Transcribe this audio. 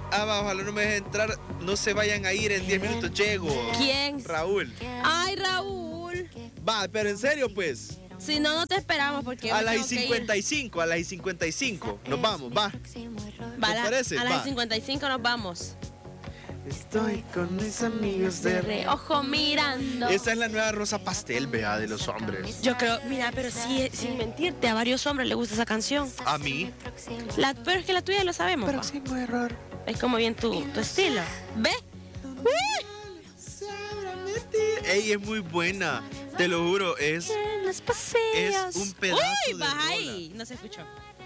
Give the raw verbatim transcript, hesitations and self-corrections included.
Ah, ojalá no me dejen entrar. No se vayan a ir en diez minutos. Llego. ¿Quién? Raúl. Ay, Raúl. Va, pero en serio, pues. Si no, no te esperamos porque... A las y cincuenta y cinco, a las y cincuenta y cinco. Nos vamos, va. Va, ¿Te parece? A Va. las cincuenta y cinco nos vamos. Estoy con mis amigos de reojo mirando. Esa es la nueva rosa pastel, vea, de los hombres. Yo creo, mira, pero sí, sin mentirte, a varios hombres les gusta esa canción. A mí. La, pero es que la tuya lo sabemos. Próximo error. Es como bien tu, tu estilo. ¿Ves? Ey, es muy buena. Te lo juro, es, En los paseos. es un pedazo Uy, de baja rola. ahí. No se escuchó.